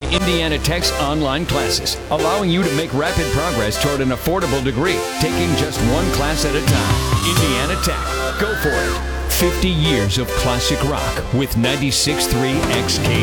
Indiana Tech's online classes, allowing you to make rapid progress toward an affordable degree, taking just one class at a time. Indiana Tech. Go for it. 50 years of classic rock with 96.3 XK.